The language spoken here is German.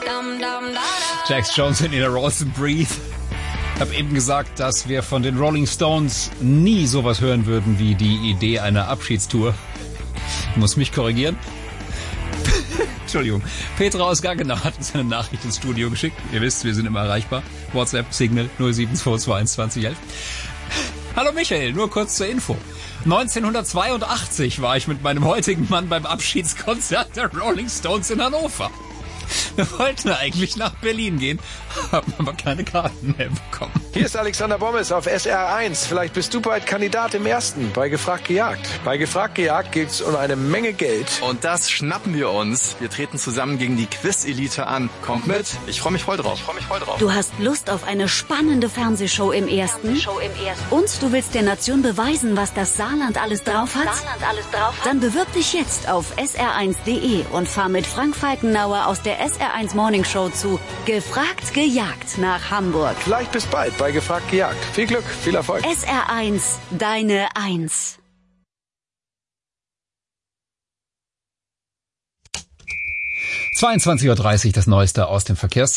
Jax Jones in Nina Rawson, Breathe. Ich habe eben gesagt, dass wir von den Rolling Stones nie sowas hören würden wie die Idee einer Abschiedstour. Ich muss mich korrigieren. Entschuldigung. Petra aus Gaggenau hat uns eine Nachricht ins Studio geschickt. Ihr wisst, wir sind immer erreichbar. WhatsApp, Signal 07221 2011. Hallo Michael, nur kurz zur Info. 1982 war ich mit meinem heutigen Mann beim Abschiedskonzert der Rolling Stones in Hannover. Wir wollten eigentlich nach Berlin gehen, haben aber keine Karten mehr bekommen. Hier ist Alexander Bommes auf SR1. Vielleicht bist du bald Kandidat im Ersten bei Gefragt gejagt. Bei Gefragt gejagt geht's um eine Menge Geld. Und das schnappen wir uns. Wir treten zusammen gegen die Quiz-Elite an. Kommt mit, ich freue mich voll drauf. Du hast Lust auf eine spannende Fernsehshow im Ersten? Und du willst der Nation beweisen, was das Saarland alles drauf hat? Dann bewirb dich jetzt auf sr1.de und fahr mit Frank Falkenauer aus der SR1 Morning Show zu Gefragt gejagt nach Hamburg. Vielleicht bis bald bei Gefragt gejagt. Viel Glück, viel Erfolg. SR1, deine Eins. 22:30 Uhr, das Neueste aus dem Verkehrs